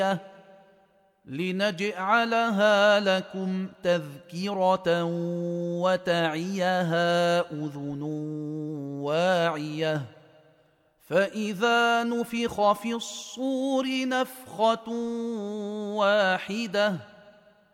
لنجعلها لكم تذكرة وتعيها أذن واعية فإذا نفخ في الصور نفخة واحدة